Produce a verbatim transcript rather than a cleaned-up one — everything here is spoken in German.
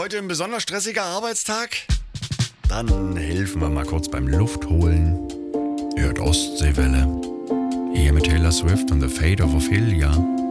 heute ein besonders stressiger Arbeitstag? Dann helfen wir mal kurz beim Luftholen. Hört Ostseewelle. Hier mit Taylor Swift und The Fate of Ophelia.